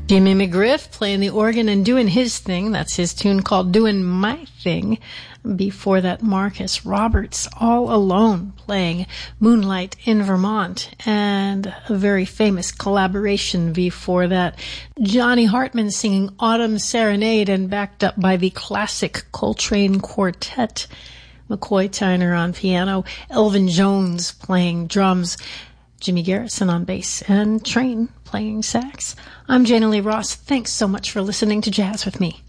Jimmy McGriff playing the organ and doing his thing. That's his tune called Doing My Thing. Before that, Marcus Roberts, All Alone, playing Moonlight in Vermont. And a very famous collaboration before that. Johnny Hartman singing Autumn Serenade and backed up by the classic Coltrane Quartet. McCoy Tyner on piano, Elvin Jones playing drums, Jimmy Garrison on bass, and Train playing sax. I'm Jana Lee Ross. Thanks so much for listening to Jazz with Me.